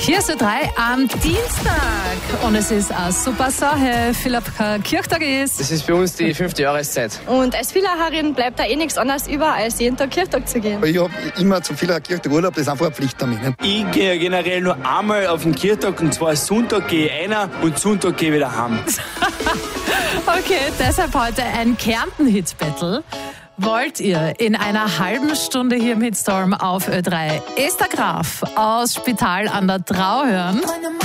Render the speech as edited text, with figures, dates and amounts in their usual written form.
Hier ist Ö3 am Dienstag und es ist eine super Sache, Philipp Kirchtag ist. Das ist für uns die 5. Jahreszeit. Und als Villacherin bleibt da eh nichts anderes über, als jeden Tag Kirchtag zu gehen. Ich habe immer zum Villacher Kirchtag Urlaub, das ist einfach eine Pflichttermin. Ich gehe generell nur einmal auf den Kirchtag, und zwar Sonntag gehe ich einer und Sonntag gehe ich wieder heim. Okay, deshalb heute ein Kärnten-Hit-Battle. Wollt ihr in einer halben Stunde hier im Hitstorm auf Ö3 Esther Graf aus Spital an der Drau hören?